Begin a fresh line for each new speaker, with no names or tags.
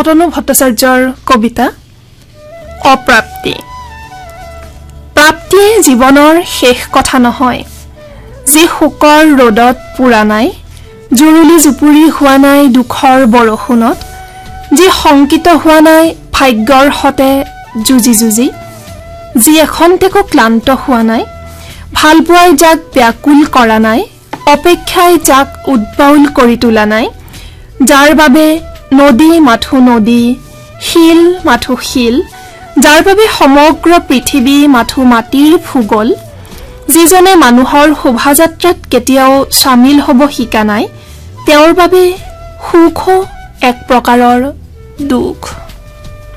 অতনু ভট্টাচাৰ্যৰ কবিতা অপ্ৰাপ্তি। প্ৰাপ্তিয়ে জীৱনৰ শেষ কথা নহয়, যি শোকৰ ৰ'দত পুৰা নাই, জুৰুলি জুপুৰি হোৱা নাই দুখৰ বৰষুণত, যি শংকিত হোৱা নাই ভাগ্যৰ সতে যুঁজি যুঁজি, যি এখন্তেকো ক্লান্ত হোৱা নাই, ভালপোৱাই যাক ব্যাকুল কৰা নাই, অপেক্ষাই যাক উদ্বাউল কৰি তোলা নাই, যাৰ বাবে নদী মাথো নদী, শিল মাথো শিল, যাৰ বাবে সমগ্ৰ পৃথিৱী মাথো মাটিৰ ভূগোল, যিজনে মানুহৰ শোভাযাত্ৰাত কেতিয়াও চামিল হ'ব শিকা নাই, তেওঁৰ বাবে সুখো এক প্ৰকাৰৰ দুখ।